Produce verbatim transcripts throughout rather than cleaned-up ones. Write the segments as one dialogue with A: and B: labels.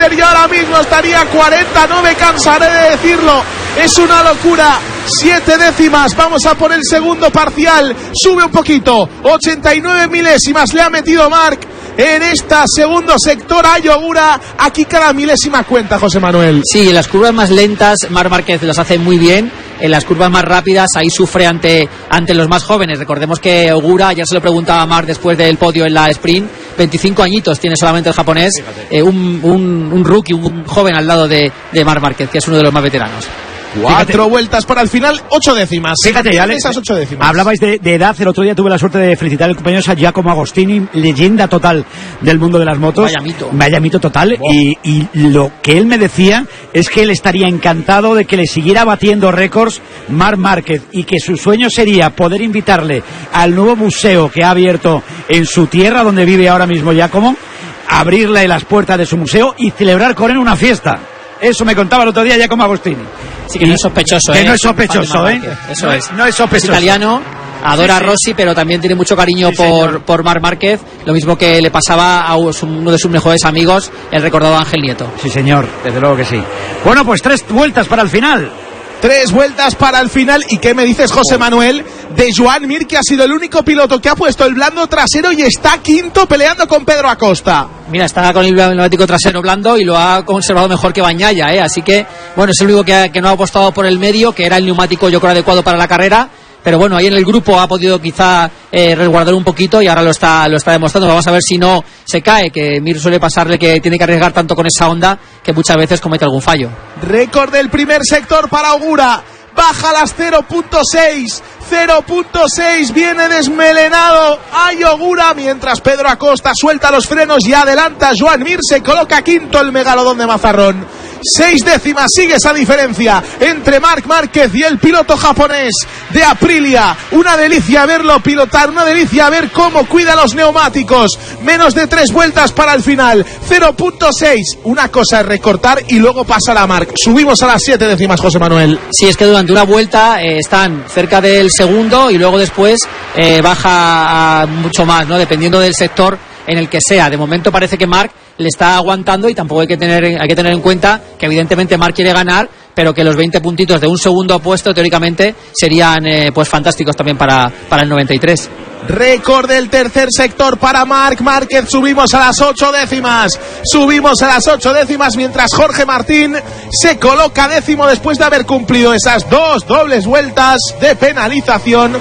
A: Yo ahora mismo estaría cuarenta, no me cansaré de decirlo. Es una locura. Siete décimas, vamos a por el segundo parcial. Sube un poquito, ochenta y nueve milésimas le ha metido Marc en esta segundo sector a Ogura. Aquí cada milésima cuenta, José Manuel.
B: Sí, en las curvas más lentas Marc Márquez las hace muy bien. En las curvas más rápidas ahí sufre ante, ante los más jóvenes. Recordemos que Ogura, ya se lo preguntaba a Marc después del podio en la sprint, veinticinco añitos tiene solamente el japonés, eh, un, un, un rookie, un joven al lado de, de Marc Márquez, que es uno de los más veteranos.
A: Cuatro Fíjate. vueltas para el final, ocho décimas.
C: Fíjate, ya esas ocho décimas. Hablabais de, de edad, el otro día tuve la suerte de felicitar al compañero a Giacomo Agostini, leyenda total del mundo de las motos.
B: Vaya mito.
C: Vaya mito total. Wow. Y, y lo que él me decía es que él estaría encantado de que le siguiera batiendo récords Marc Márquez y que su sueño sería poder invitarle al nuevo museo que ha abierto en su tierra, donde vive ahora mismo Giacomo, abrirle las puertas de su museo y celebrar con él una fiesta. Eso me contaba el otro día Giacomo Agostini.
B: Sí, que no es sospechoso,
C: que
B: ¿eh?
C: no es sospechoso, ¿eh?
B: Eso
C: no,
B: es.
C: No es sospechoso.
B: Es italiano, adora
C: sí, sí.
B: a Rossi, pero también tiene mucho cariño sí, por, por Marc Márquez. Lo mismo que le pasaba a uno de sus mejores amigos, el recordado Ángel Nieto.
C: Sí, señor, desde luego que sí. Bueno, pues tres vueltas para el final.
A: Tres vueltas para el final. ¿Y qué me dices, José Manuel, de Joan Mir, que ha sido el único piloto que ha puesto el blando trasero y está quinto peleando con Pedro Acosta?
B: Mira, está con el neumático trasero blando y lo ha conservado mejor que Bagnaia, ¿eh? Así que, bueno, es el único que, ha, que no ha apostado por el medio, que era el neumático, yo creo, adecuado para la carrera. Pero bueno, ahí en el grupo ha podido quizá eh, resguardar un poquito y ahora lo está lo está demostrando. Vamos a ver si no se cae, que Mir suele pasarle que tiene que arriesgar tanto con esa Honda que muchas veces comete algún fallo.
A: Récord del primer sector para Ogura. Baja las cero punto seis. cero punto seis, viene desmelenado a Ogura, mientras Pedro Acosta suelta los frenos y adelanta. Joan Mir se coloca quinto, el megalodón de Mazarrón. Seis décimas sigue esa diferencia entre Marc Márquez y el piloto japonés de Aprilia. Una delicia verlo pilotar, una delicia ver cómo cuida los neumáticos. Menos de tres vueltas para el final. cero punto seis. Una cosa es recortar y luego pasar a Marc. Subimos a las siete décimas, José Manuel.
B: Sí, es que durante una vuelta eh, están cerca del segundo y luego después eh, baja a mucho más, ¿no? Dependiendo del sector en el que sea. De momento parece que Marc le está aguantando y tampoco hay que tener hay que tener en cuenta que evidentemente Marc quiere ganar, pero que los veinte puntitos de un segundo puesto teóricamente serían eh, pues fantásticos también para, para el noventa y tres.
A: Récord del tercer sector para Marc Márquez. Subimos a las ocho décimas. Subimos a las ocho décimas mientras Jorge Martín se coloca décimo después de haber cumplido esas dos dobles vueltas de penalización.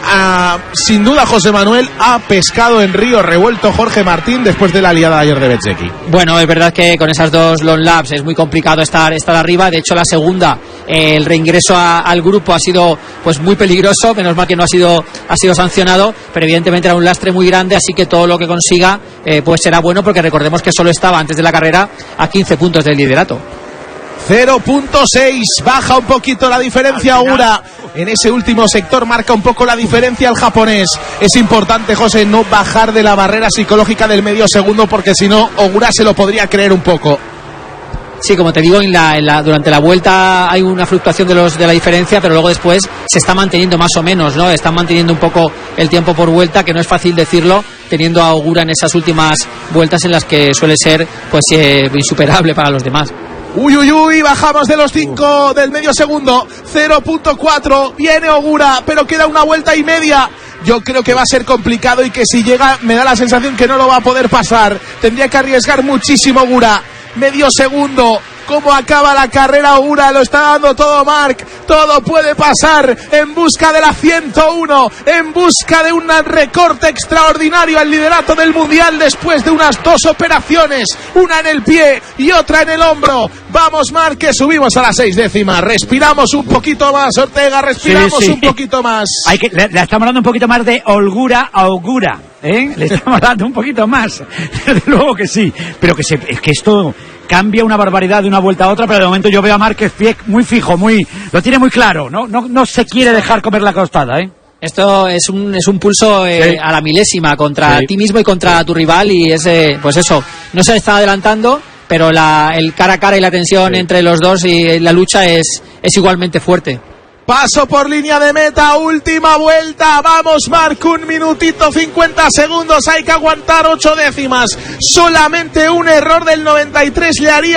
A: Ah, sin duda, José Manuel, ha pescado en río revuelto Jorge Martín después de la liada de ayer de Bezzecchi.
B: Bueno, es verdad que con esas dos long laps es muy complicado estar, estar arriba. De hecho, la segunda, eh, el reingreso a, al grupo ha sido pues muy peligroso. Menos mal que no ha sido, ha sido sancionado, pero evidentemente era un lastre muy grande, así que todo lo que consiga eh, pues será bueno, porque recordemos que solo estaba antes de la carrera a quince puntos del liderato.
A: cero punto seis, baja un poquito la diferencia Ogura. En ese último sector marca un poco la diferencia el japonés. Es importante, José, no bajar de la barrera psicológica del medio segundo, porque si no, Ogura se lo podría creer un poco.
B: Sí, como te digo, en la, en la, durante la vuelta hay una fluctuación de, los, de la diferencia, pero luego después se está manteniendo más o menos, ¿no? Están manteniendo un poco el tiempo por vuelta, que no es fácil decirlo, teniendo a Ogura en esas últimas vueltas en las que suele ser pues eh, insuperable para los demás.
A: Uy, uy, uy, bajamos de los cinco del medio segundo. cero punto cuatro, viene Ogura, pero queda una vuelta y media. Yo creo que va a ser complicado y que si llega me da la sensación que no lo va a poder pasar. Tendría que arriesgar muchísimo Ogura. Medio segundo. ¿Cómo acaba la carrera Ogura? Lo está dando todo Marc. Todo puede pasar en busca de la ciento uno, en busca de un recorte extraordinario al liderato del mundial después de unas dos operaciones, una en el pie y otra en el hombro. Vamos Marc, que subimos a las seis décimas. Respiramos un poquito más, Ortega, respiramos sí, sí. un poquito más.
C: Hay que, le, le estamos dando un poquito más de holgura a Ogura, ¿eh? Le estamos dando un poquito más. Desde luego que sí, pero que se, es que esto cambia una barbaridad de una vuelta a otra, pero de momento yo veo a Márquez muy fijo, muy lo tiene muy claro, no no no se quiere dejar comer la costada, ¿eh?
B: Esto es un es un pulso eh, sí. a la milésima contra sí. ti mismo y contra tu rival, y es eh, pues eso, no se está adelantando, pero la el cara a cara y la tensión sí. entre los dos y la lucha es es igualmente fuerte.
A: Paso por línea de meta, última vuelta. Vamos, Marc, un minutito cincuenta segundos. Hay que aguantar ocho décimas. Solamente un error del noventa y tres le haría